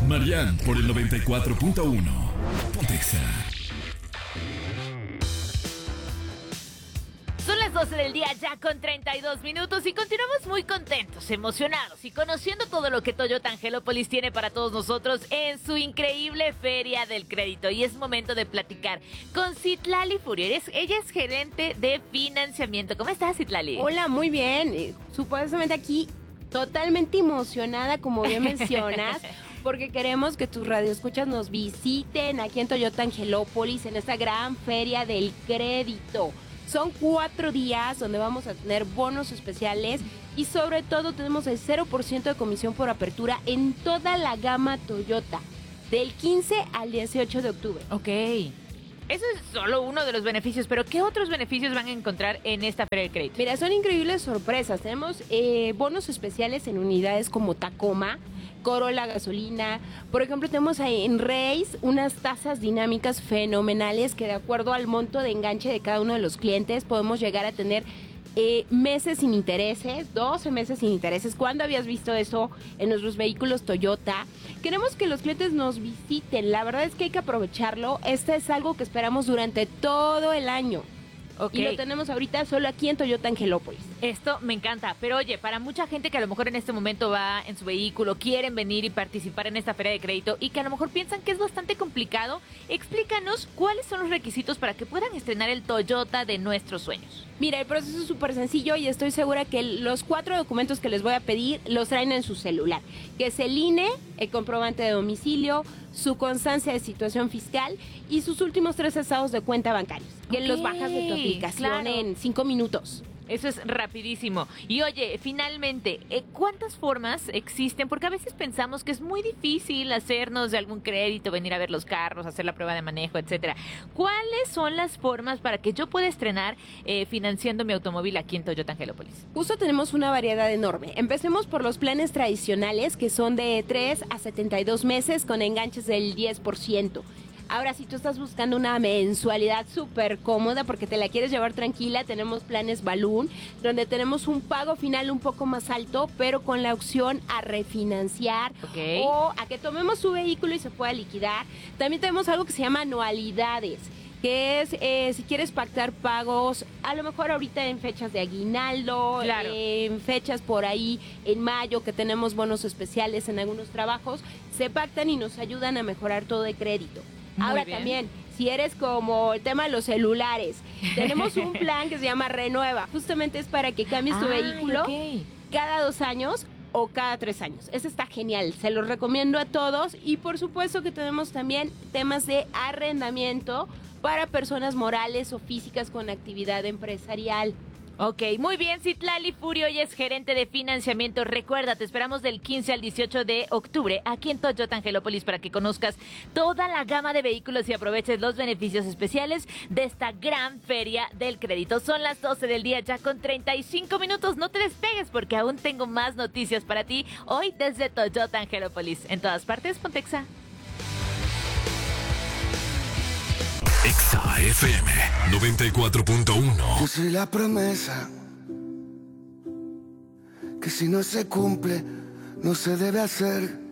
Marian por el 94.1. Pontexa. Son las 12 del día ya con 32 minutos y continuamos muy contentos, emocionados y conociendo todo lo que Toyota Angelópolis tiene para todos nosotros en su increíble Feria del Crédito. Y es momento de platicar con Citlali Furio. Ella es gerente de financiamiento. ¿Cómo estás, Citlali? Hola, muy bien. Supuestamente aquí totalmente emocionada, como bien mencionas, porque queremos que tus radioescuchas nos visiten aquí en Toyota Angelópolis en esta gran Feria del Crédito. Son 4 días donde vamos a tener bonos especiales y sobre todo tenemos el 0% de comisión por apertura en toda la gama Toyota, del 15 al 18 de octubre. Ok. Eso es solo uno de los beneficios, pero ¿qué otros beneficios van a encontrar en esta Feria del Crédito? Mira, son increíbles sorpresas. Tenemos bonos especiales en unidades como Tacoma, Corolla gasolina. Por ejemplo, tenemos ahí en Race unas tasas dinámicas fenomenales que de acuerdo al monto de enganche de cada uno de los clientes podemos llegar a tener meses sin intereses, 12 meses sin intereses. ¿Cuándo habías visto eso en nuestros vehículos Toyota? Queremos que los clientes nos visiten. La verdad es que hay que aprovecharlo. Este es algo que esperamos durante todo el año. Okay. Y lo tenemos ahorita solo aquí en Toyota Angelópolis. Esto me encanta, pero oye, para mucha gente que a lo mejor en este momento va en su vehículo, quieren venir y participar en esta feria de crédito y que a lo mejor piensan que es bastante complicado, explícanos cuáles son los requisitos para que puedan estrenar el Toyota de nuestros sueños. Mira, el proceso es súper sencillo y estoy segura que los 4 documentos que les voy a pedir los traen en su celular, que es el INE, el comprobante de domicilio, su constancia de situación fiscal y sus últimos 3 estados de cuenta bancarios, que los bajas de tu aplicación en 5 minutos. Eso es rapidísimo. Y oye, finalmente, ¿cuántas formas existen? Porque a veces pensamos que es muy difícil hacernos de algún crédito, venir a ver los carros, hacer la prueba de manejo, etcétera. ¿Cuáles son las formas para que yo pueda estrenar financiando mi automóvil aquí en Toyota Angelópolis? Justo tenemos una variedad enorme. Empecemos por los planes tradicionales, que son de 3 a 72 meses con enganches del 10%. Ahora, si tú estás buscando una mensualidad súper cómoda porque te la quieres llevar tranquila, tenemos planes Balloon, donde tenemos un pago final un poco más alto, pero con la opción a refinanciar o a que tomemos su vehículo y se pueda liquidar. También tenemos algo que se llama anualidades, que es si quieres pactar pagos, a lo mejor ahorita en fechas de aguinaldo, claro, en fechas por ahí en mayo que tenemos bonos especiales en algunos trabajos, se pactan y nos ayudan a mejorar todo de crédito. Ahora también, si eres como el tema de los celulares, tenemos un plan que se llama Renueva. Justamente es para que cambies tu vehículo cada 2 años o cada 3 años. Eso está genial, se los recomiendo a todos. Y por supuesto que tenemos también temas de arrendamiento para personas morales o físicas con actividad empresarial. Ok, muy bien, Citlali Furio, ella es gerente de financiamiento. Recuerda, te esperamos del 15 al 18 de octubre aquí en Toyota Angelópolis para que conozcas toda la gama de vehículos y aproveches los beneficios especiales de esta gran feria del crédito. Son las 12 del día ya con 35 minutos. No te despegues porque aún tengo más noticias para ti hoy desde Toyota Angelópolis. En todas partes, Pontexa. Exa FM 94.1. Yo soy la promesa que si no se cumple, no se debe hacer.